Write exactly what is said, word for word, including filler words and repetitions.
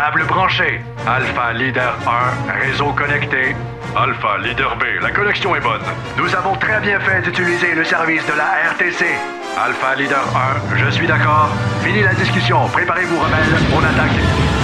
Câble branché. Alpha Leader un, réseau connecté. Alpha Leader B, la connexion est bonne. Nous avons très bien fait d'utiliser le service de la R T C. Alpha Leader un, je suis d'accord. Fini la discussion. Préparez-vous, rebelles. On attaque.